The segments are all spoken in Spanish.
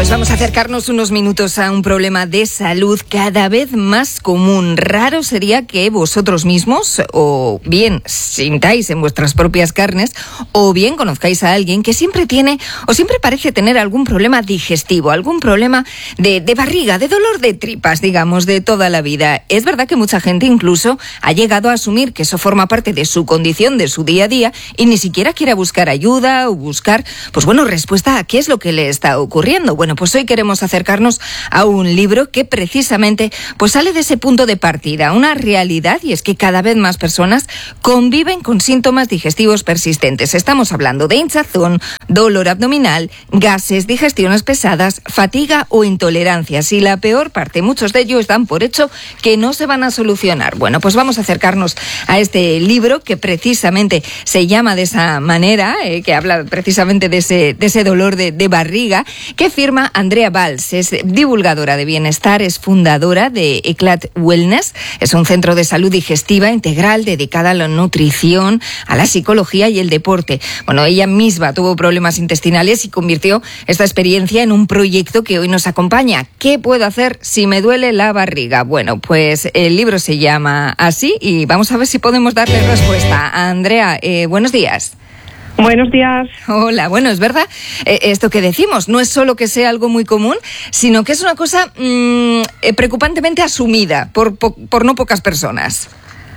Pues vamos a acercarnos unos minutos a un problema de salud cada vez más común. Raro sería que vosotros mismos, o bien sintáis en vuestras propias carnes, o bien conozcáis a alguien que siempre tiene, o siempre parece tener algún problema digestivo, algún problema de barriga, de dolor de tripas, digamos, de toda la vida. Es verdad que mucha gente incluso ha llegado a asumir que eso forma parte de su condición, de su día a día, y ni siquiera quiere buscar ayuda o buscar, respuesta a qué es lo que le está ocurriendo. Bueno, pues hoy queremos acercarnos a un libro que precisamente sale de ese punto de partida, una realidad, y es que cada vez más personas conviven con síntomas digestivos persistentes. Estamos hablando de hinchazón, dolor abdominal, gases, digestiones pesadas, fatiga o intolerancias. Y la peor parte, muchos de ellos dan por hecho que no se van a solucionar. Bueno, pues vamos a acercarnos a este libro que precisamente se llama de esa manera, que habla precisamente de ese dolor de barriga, que firma Andrea Valls. Es divulgadora de bienestar, es fundadora de Eclat Wellness. Es un centro de salud digestiva integral dedicada a la nutrición, a la psicología y el deporte. Bueno, ella misma tuvo problemas intestinales y convirtió esta experiencia en un proyecto que hoy nos acompaña. ¿Qué puedo hacer si me duele la barriga? Bueno, pues el libro se llama así y vamos a ver si podemos darle respuesta. Andrea, buenos días. Buenos días. Hola, bueno, es verdad, esto que decimos, no es solo que sea algo muy común, sino que es una cosa preocupantemente asumida por no pocas personas.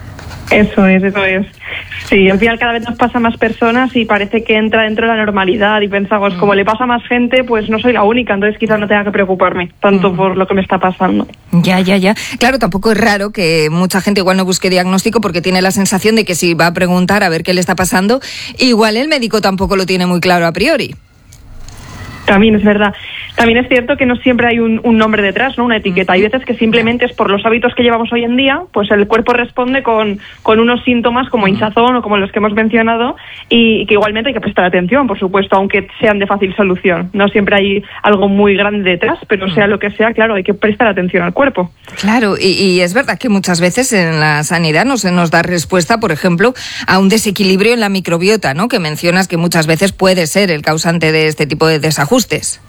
Eso es. Sí, al final cada vez nos pasa más personas y parece que entra dentro de la normalidad y pensamos, como le pasa a más gente, pues no soy la única, entonces quizás no tenga que preocuparme tanto por lo que me está pasando. Ya. Claro, tampoco es raro que mucha gente igual no busque diagnóstico porque tiene la sensación de que si va a preguntar a ver qué le está pasando, igual el médico tampoco lo tiene muy claro a priori. También es verdad. También es cierto que no siempre hay un nombre detrás, ¿no? Una etiqueta. Hay veces que simplemente es por los hábitos que llevamos hoy en día, pues el cuerpo responde con unos síntomas como hinchazón o como los que hemos mencionado y que igualmente hay que prestar atención, por supuesto, aunque sean de fácil solución. No siempre hay algo muy grande detrás, pero sea lo que sea, claro, hay que prestar atención al cuerpo. Claro, y es verdad que muchas veces en la sanidad no se nos da respuesta, por ejemplo, a un desequilibrio en la microbiota, ¿no? Que mencionas que muchas veces puede ser el causante de este tipo de desajustes.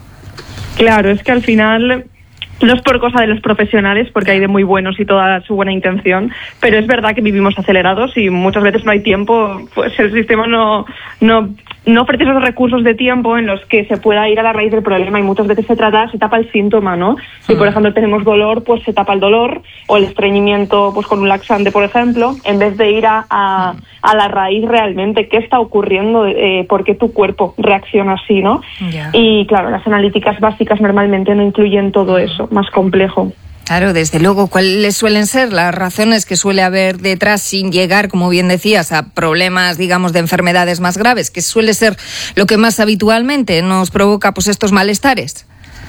Claro, es que al final no es por cosa de los profesionales, porque hay de muy buenos y toda su buena intención, pero es verdad que vivimos acelerados y muchas veces no hay tiempo, pues el sistema no ofrece esos recursos de tiempo en los que se pueda ir a la raíz del problema y muchas veces se tapa el síntoma, ¿no? Si por ejemplo tenemos dolor, pues se tapa el dolor o el estreñimiento pues con un laxante, por ejemplo, en vez de ir a la raíz realmente, qué está ocurriendo, por qué tu cuerpo reacciona así, ¿no? Yeah. Y claro, las analíticas básicas normalmente no incluyen todo eso, más complejo. Claro, desde luego. ¿Cuáles suelen ser las razones que suele haber detrás sin llegar, como bien decías, a problemas, digamos, de enfermedades más graves? ¿Qué suele ser lo que más habitualmente nos provoca estos malestares?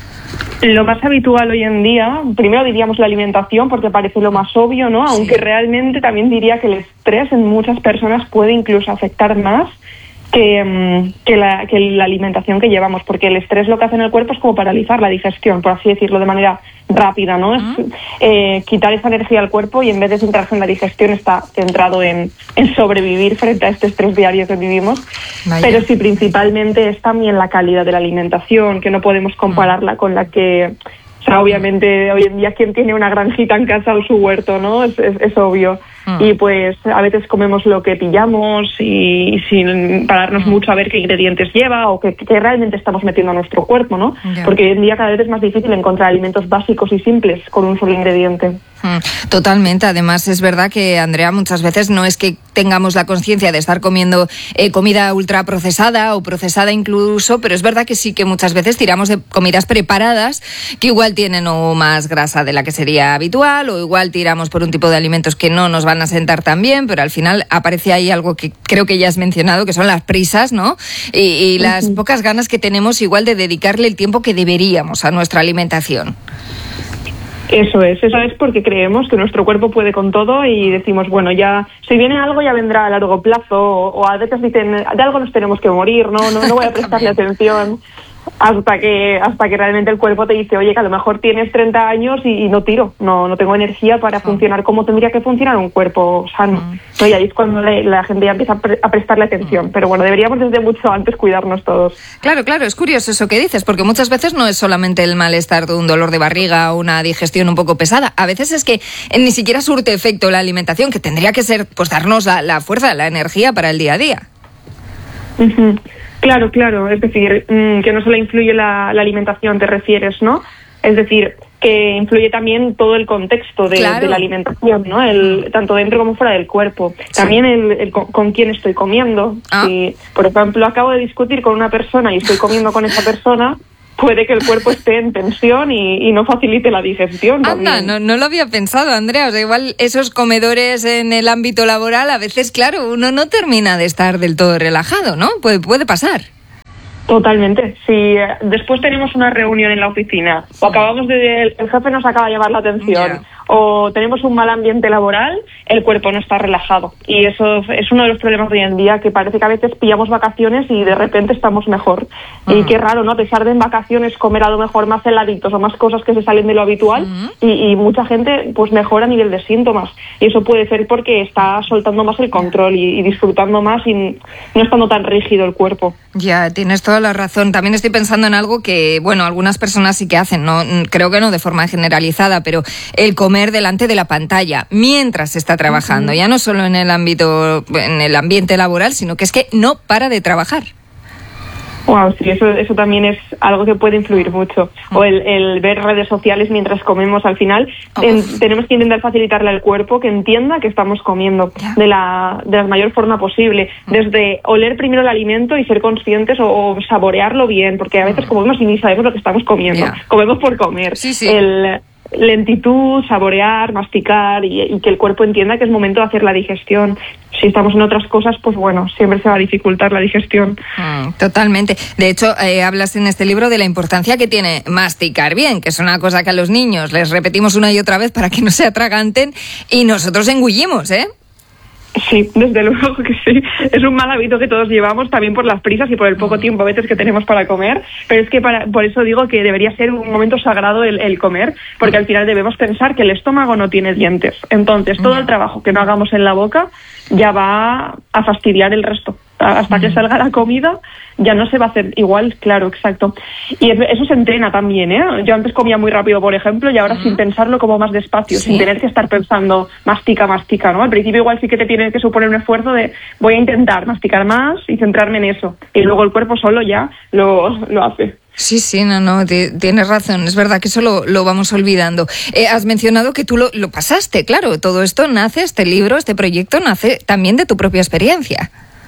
Lo más habitual hoy en día, primero diríamos la alimentación, porque parece lo más obvio, ¿no? Sí. Aunque realmente también diría que el estrés en muchas personas puede incluso afectar más que la alimentación que llevamos, porque el estrés lo que hace en el cuerpo es como paralizar la digestión, por así decirlo, de manera rápida, ¿no? Es quitar esa energía al cuerpo y en vez de centrarse en la digestión está centrado en sobrevivir frente a este estrés diario que vivimos. Vaya. Pero sí, principalmente es también la calidad de la alimentación, que no podemos compararla con la que... O sea, obviamente, hoy en día, ¿quién tiene una granjita en casa o su huerto, no? Es obvio. Y pues a veces comemos lo que pillamos y sin pararnos mucho a ver qué ingredientes lleva o qué realmente estamos metiendo a nuestro cuerpo, ¿no? Yeah. Porque hoy en día cada vez es más difícil encontrar alimentos básicos y simples con un solo ingrediente. Totalmente. Además, es verdad que, Andrea, muchas veces no es que tengamos la conciencia de estar comiendo comida ultraprocesada o procesada incluso, pero es verdad que sí que muchas veces tiramos de comidas preparadas que igual tienen o más grasa de la que sería habitual o igual tiramos por un tipo de alimentos que no nos van a sentar tan bien, pero al final aparece ahí algo que creo que ya has mencionado, que son las prisas, ¿no? Y las pocas ganas que tenemos igual de dedicarle el tiempo que deberíamos a nuestra alimentación. Eso es porque creemos que nuestro cuerpo puede con todo y decimos, bueno, ya si viene algo ya vendrá a largo plazo o a veces dicen, de algo nos tenemos que morir, no voy a prestarle atención. hasta que realmente el cuerpo te dice, oye, que a lo mejor tienes 30 años y no tiro, no tengo energía para funcionar como tendría que funcionar un cuerpo sano. ¿No? Y ahí es cuando la gente ya empieza a prestarle atención. Pero bueno, deberíamos desde mucho antes cuidarnos todos. Claro, es curioso eso que dices, porque muchas veces no es solamente el malestar de un dolor de barriga o una digestión un poco pesada. A veces es que ni siquiera surte efecto la alimentación, que tendría que ser pues darnos la fuerza, la energía para el día a día. Uh-huh. Claro, es decir, que no solo influye la alimentación, te refieres, ¿no? Es decir, que influye también todo el contexto de la alimentación, ¿no? Tanto dentro como fuera del cuerpo. Sí. También el con quién estoy comiendo. Si, por ejemplo, acabo de discutir con una persona y estoy comiendo con esa persona, puede que el cuerpo esté en tensión y no facilite la digestión. Anda, no lo había pensado, Andrea. O sea, igual esos comedores en el ámbito laboral, a veces, claro, uno no termina de estar del todo relajado, ¿no? Puede pasar. Totalmente. Si después tenemos una reunión en la oficina o el jefe nos acaba de llamar la atención o tenemos un mal ambiente laboral, el cuerpo no está relajado. Y eso es uno de los problemas de hoy en día, que parece que a veces pillamos vacaciones y de repente estamos mejor. Y qué raro, ¿no? A pesar de en vacaciones comer a lo mejor más heladitos o más cosas que se salen de lo habitual, y mucha gente pues mejora a nivel de síntomas. Y eso puede ser porque está soltando más el control y disfrutando más y no estando tan rígido el cuerpo. Ya, tienes toda la razón. También estoy pensando en algo que, bueno, algunas personas sí que hacen, no, creo que no de forma generalizada, pero el comer delante de la pantalla mientras se está trabajando, ya no solo en el ambiente laboral, sino que es que no para de trabajar. Wow, sí, eso también es algo que puede influir mucho. O el ver redes sociales mientras comemos. Al final tenemos que intentar facilitarle al cuerpo que entienda que estamos comiendo de la mayor forma posible. Desde oler primero el alimento y ser conscientes o saborearlo bien, porque a veces comemos y ni sabemos lo que estamos comiendo. Comemos por comer. Sí. Lentitud, saborear, masticar y que el cuerpo entienda que es momento de hacer la digestión. Si estamos en otras cosas, pues bueno, siempre se va a dificultar la digestión. Totalmente. De hecho, hablas en este libro de la importancia que tiene masticar bien, que es una cosa que a los niños les repetimos una y otra vez para que no se atraganten y nosotros engullimos, ¿eh? Sí, desde luego que sí. Es un mal hábito que todos llevamos, también por las prisas y por el poco tiempo a veces que tenemos para comer, pero es que por eso digo que debería ser un momento sagrado el comer, porque al final debemos pensar que el estómago no tiene dientes. Entonces, todo el trabajo que no hagamos en la boca ya va a fastidiar el resto. Hasta que salga la comida ya no se va a hacer igual, claro, exacto. Y eso se entrena también, ¿eh? Yo antes comía muy rápido, por ejemplo, y ahora sin pensarlo como más despacio, sin tener que estar pensando mastica, ¿no? Al principio igual sí que te tiene que suponer un esfuerzo de voy a intentar masticar más y centrarme en eso. Y luego el cuerpo solo ya lo hace. Sí, no, tienes razón, es verdad que eso lo vamos olvidando. Has mencionado que tú lo pasaste, claro, todo esto nace, este libro, este proyecto nace también de tu propia experiencia.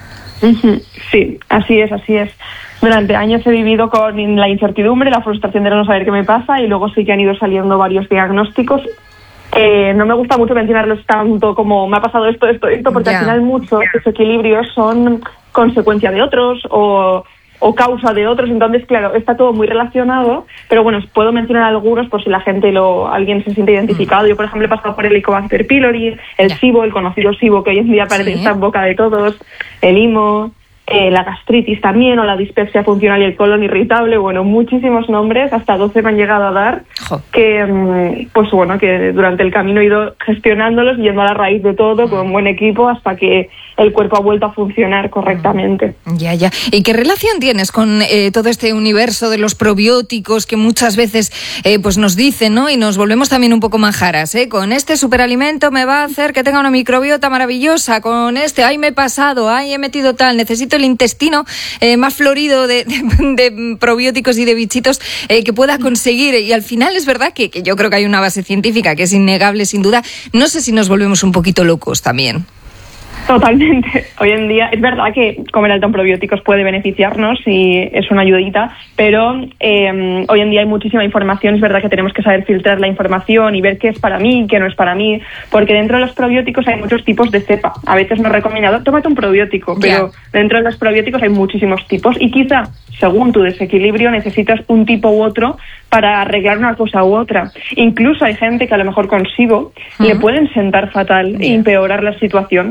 Sí, así es. Durante años he vivido con la incertidumbre, la frustración de no saber qué me pasa y luego sí que han ido saliendo varios diagnósticos. No me gusta mucho mencionarlos tanto como me ha pasado esto, porque al final muchos desequilibrios son consecuencia de otros o causa de otros, entonces claro, está todo muy relacionado, pero bueno, puedo mencionar algunos por si la gente alguien se siente identificado. Yo, por ejemplo, he pasado por el Helicobacter pylori, el SIBO, el conocido SIBO que hoy en día parece que está en boca de todos, el IMO, la gastritis también, o la dispepsia funcional y el colon irritable, bueno, muchísimos nombres, hasta 12 me han llegado a dar, que pues bueno, que durante el camino he ido gestionándolos, yendo a la raíz de todo, con un buen equipo, hasta que el cuerpo ha vuelto a funcionar correctamente. Ya. ¿Y qué relación tienes con todo este universo de los probióticos que muchas veces pues nos dicen, ¿no? Y nos volvemos también un poco majaras, ¿eh? Con este superalimento me va a hacer que tenga una microbiota maravillosa, con este, ay, me he pasado, ay, he metido tal, necesito el intestino más florido de probióticos y de bichitos que pueda conseguir. Y al final es verdad que yo creo que hay una base científica que es innegable, sin duda. No sé si nos volvemos un poquito locos también. Totalmente. Hoy en día es verdad que comer alto en probióticos puede beneficiarnos y es una ayudita, pero hoy en día hay muchísima información. Es verdad que tenemos que saber filtrar la información y ver qué es para mí, qué no es para mí, porque dentro de los probióticos hay muchos tipos de cepa. A veces nos recomendado, tómate un probiótico, pero dentro de los probióticos hay muchísimos tipos y quizá, según tu desequilibrio, necesitas un tipo u otro para arreglar una cosa u otra. Incluso hay gente que a lo mejor con SIBO le pueden sentar fatal e empeorar la situación.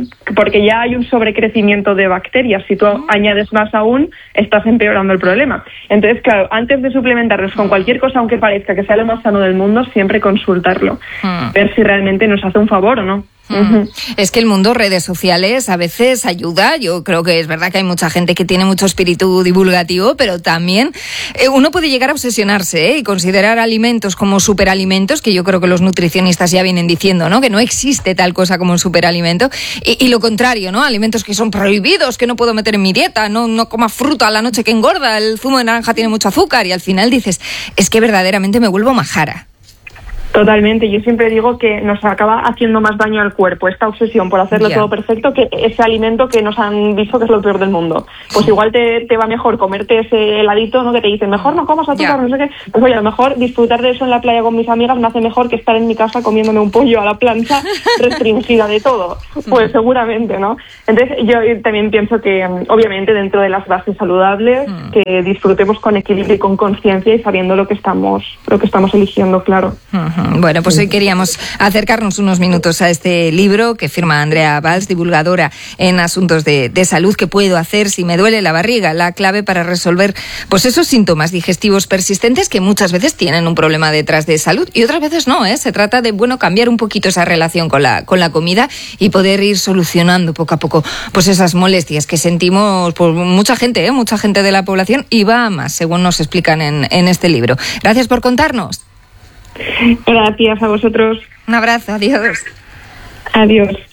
porque ya hay un sobrecrecimiento de bacterias. Si tú añades más aún, estás empeorando el problema. Entonces, claro, antes de suplementarnos con cualquier cosa, aunque parezca que sea lo más sano del mundo, siempre consultarlo, ver si realmente nos hace un favor o no. Es que el mundo redes sociales a veces ayuda. Yo creo que es verdad que hay mucha gente que tiene mucho espíritu divulgativo, pero también uno puede llegar a obsesionarse y considerar alimentos como superalimentos, que yo creo que los nutricionistas ya vienen diciendo, ¿no? Que no existe tal cosa como un superalimento, y lo contrario, ¿no? Alimentos que son prohibidos, que no puedo meter en mi dieta, no coma fruta a la noche que engorda, el zumo de naranja tiene mucho azúcar, y al final dices, es que verdaderamente me vuelvo majara. Totalmente. Yo siempre digo que nos acaba haciendo más daño al cuerpo esta obsesión por hacerlo todo perfecto que ese alimento que nos han visto que es lo peor del mundo. Pues igual te va mejor comerte ese heladito, ¿no? Que te dicen, mejor no comas azúcar, no sé qué. Pues oye, a lo mejor disfrutar de eso en la playa con mis amigas me hace mejor que estar en mi casa comiéndome un pollo a la plancha restringida de todo. Pues seguramente, ¿no? Entonces yo también pienso que, obviamente, dentro de las bases saludables, que disfrutemos con equilibrio y con conciencia y sabiendo lo que estamos eligiendo, claro. Bueno, pues hoy queríamos acercarnos unos minutos a este libro que firma Andrea Valls, divulgadora en asuntos de salud. ¿Qué puedo hacer si me duele la barriga? La clave para resolver pues esos síntomas digestivos persistentes que muchas veces tienen un problema detrás de salud y otras veces no, ¿eh? Se trata de, cambiar un poquito esa relación con la comida y poder ir solucionando poco a poco pues esas molestias que sentimos por mucha gente de la población, y va a más, según nos explican en este libro. Gracias por contarnos. Gracias a vosotros. Un abrazo, adiós. Adiós.